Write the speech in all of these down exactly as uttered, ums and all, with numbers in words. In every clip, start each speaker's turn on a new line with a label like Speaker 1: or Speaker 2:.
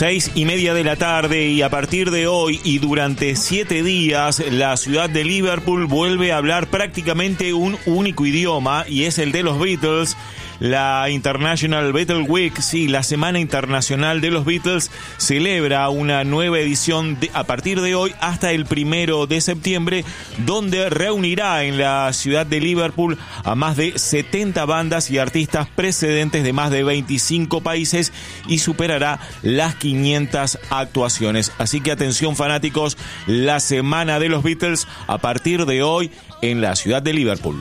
Speaker 1: Seis y media de la tarde, y a partir de hoy y durante siete días, la ciudad de Liverpool vuelve a hablar prácticamente un único idioma, y es el de los Beatles. La International Beatle Week, sí, la Semana Internacional de los Beatles, celebra una nueva edición de, a partir de hoy hasta el primero de septiembre, donde reunirá en la ciudad de Liverpool a más de setenta bandas y artistas precedentes de más de veinticinco países y superará las quinientas actuaciones. Así que atención, fanáticos, la Semana de los Beatles a partir de hoy en la ciudad de Liverpool.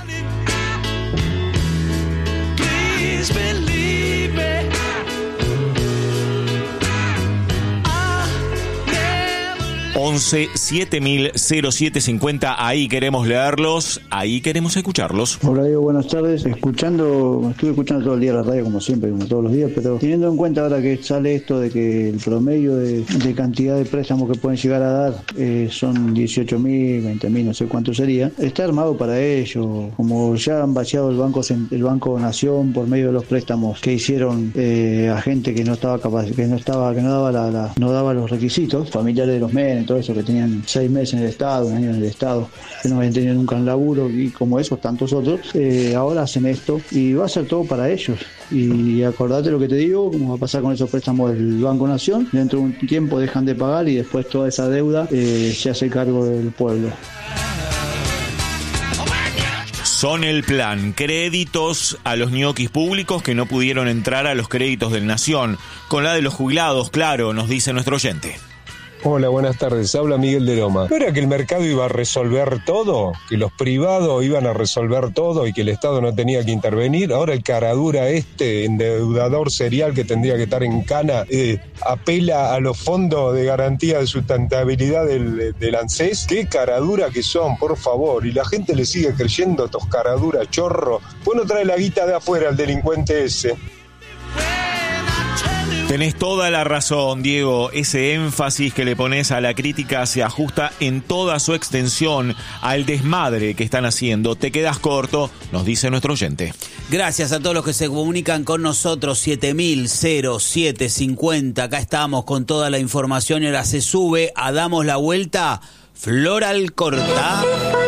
Speaker 1: once siete mil cero siete cincuenta, ahí queremos leerlos, ahí queremos escucharlos.
Speaker 2: Hola Diego, buenas tardes. Escuchando, estuve escuchando todo el día la radio como siempre, como todos los días, pero teniendo en cuenta ahora que sale esto de que el promedio de, de cantidad de préstamos que pueden llegar a dar eh, son dieciocho mil, veinte mil, no sé cuánto sería, está armado para ello. Como ya han vaciado el Banco el Banco Nación por medio de los préstamos que hicieron eh, a gente que no estaba capaz, que no estaba, que no daba la, la no daba los requisitos, familiares de los menes, todo eso, que tenían seis meses en el Estado, un año en el Estado, que no habían tenido nunca un laburo, y como esos tantos otros, eh, ahora hacen esto y va a ser todo para ellos. Y acordate lo que te digo, como va a pasar con esos préstamos del Banco Nación, dentro de un tiempo dejan de pagar y después toda esa deuda eh, se hace cargo del pueblo.
Speaker 1: Son el plan, créditos a los ñoquis públicos que no pudieron entrar a los créditos del Nación, con la de los jubilados, claro, nos dice nuestro oyente.
Speaker 3: Hola, buenas tardes. Habla Miguel de Loma. ¿No era que el mercado iba a resolver todo? ¿Que los privados iban a resolver todo y que el Estado no tenía que intervenir? Ahora el caradura este, endeudador serial que tendría que estar en cana, eh, apela a los fondos de garantía de sustentabilidad del, del ANSES. ¡Qué caradura que son, por favor! Y la gente le sigue creyendo a estos caraduras chorro. Pues no trae la guita de afuera el delincuente ese.
Speaker 1: Tenés toda la razón, Diego. Ese énfasis que le pones a la crítica se ajusta en toda su extensión al desmadre que están haciendo. Te quedas corto, nos dice nuestro oyente.
Speaker 4: Gracias a todos los que se comunican con nosotros. siete mil siete cincuenta. Acá estamos con toda la información y ahora se sube a Damos la Vuelta. Flor Alcorta.